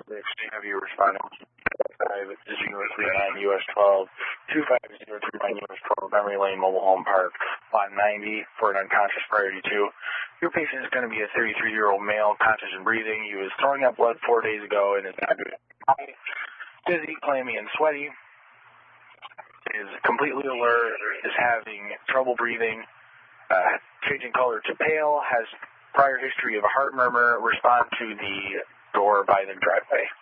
Have you responded? This is University 9 US 12 25039 US 12 Memory Lane Mobile Home Park, lot 90 for an unconscious priority 2. Your patient is going to be a 33-year-old male, conscious and breathing. He was throwing up blood 4 days ago and is not doing dizzy, clammy, and sweaty. Is completely alert, is having trouble breathing, changing color to pale, has prior history of a heart murmur. Respond to the door by the driveway.